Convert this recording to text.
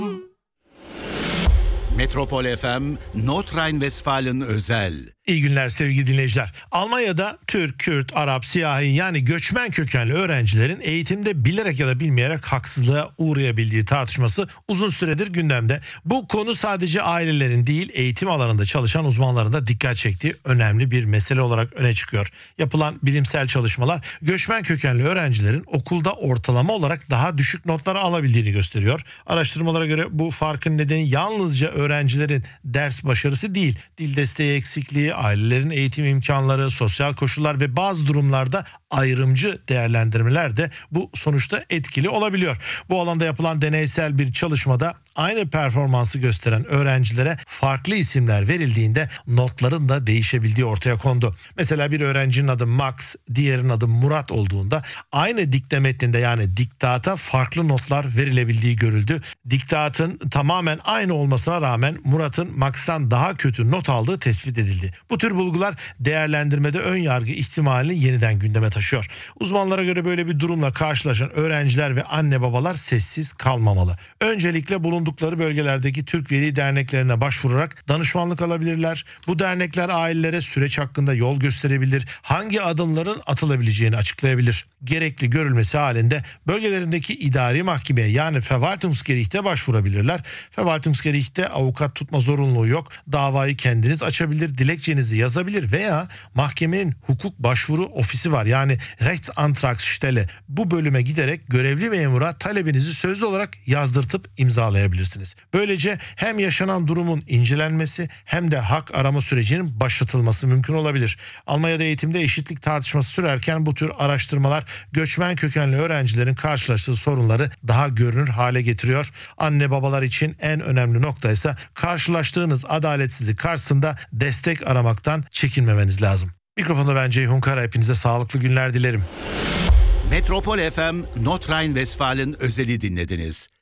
Metropol FM, North Rhine-Westfalen özel. İyi günler sevgili dinleyiciler. Almanya'da Türk, Kürt, Arap, siyahi yani göçmen kökenli öğrencilerin eğitimde bilerek ya da bilmeyerek haksızlığa uğrayabildiği tartışması uzun süredir gündemde. Bu konu sadece ailelerin değil, eğitim alanında çalışan uzmanların da dikkat çektiği önemli bir mesele olarak öne çıkıyor. Yapılan bilimsel çalışmalar göçmen kökenli öğrencilerin okulda ortalama olarak daha düşük notlar alabildiğini gösteriyor. Araştırmalara göre bu farkın nedeni yalnızca öğrencilerin ders başarısı değil, dil desteği eksikliği, ailelerin eğitim imkanları, sosyal koşullar ve bazı durumlarda ayrımcı değerlendirmeler de bu sonuçta etkili olabiliyor. Bu alanda yapılan deneysel bir çalışmada aynı performansı gösteren öğrencilere farklı isimler verildiğinde notların da değişebildiği ortaya kondu. Mesela bir öğrencinin adı Max, diğerinin adı Murat olduğunda aynı dikte metninde yani diktata farklı notlar verilebildiği görüldü. Diktatın tamamen aynı olmasına rağmen Murat'ın Max'tan daha kötü not aldığı tespit edildi. Bu tür bulgular değerlendirmede ön yargı ihtimalini yeniden gündeme taşıyor. Uzmanlara göre böyle bir durumla karşılaşan öğrenciler ve anne babalar sessiz kalmamalı. Öncelikle bulundukları bölgelerdeki Türk Veli derneklerine başvurarak danışmanlık alabilirler. Bu dernekler ailelere süreç hakkında yol gösterebilir, hangi adımların atılabileceğini açıklayabilir. Gerekli görülmesi halinde bölgelerindeki idari mahkemeye yani Verwaltungsgericht'e başvurabilirler. Verwaltungsgericht'te avukat tutma zorunluluğu yok. Davayı kendiniz açabilir, dilekçenizi yazabilir veya mahkemenin hukuk başvuru ofisi var yani Rechtsantragsstelle. Bu bölüme giderek görevli memura talebinizi sözlü olarak yazdırtıp imzalayabilirsiniz. Böylece hem yaşanan durumun incelenmesi hem de hak arama sürecinin başlatılması mümkün olabilir. Almanya'da eğitimde eşitlik tartışması sürerken bu tür araştırmalar göçmen kökenli öğrencilerin karşılaştığı sorunları daha görünür hale getiriyor. Anne babalar için en önemli nokta ise karşılaştığınız adaletsizlik karşısında destek aramaktan çekinmemeniz lazım. Mikrofonda ben Ceyhun Kara, hepinize sağlıklı günler dilerim. Metropol FM, North Rhine-Westfalen özeli dinlediniz.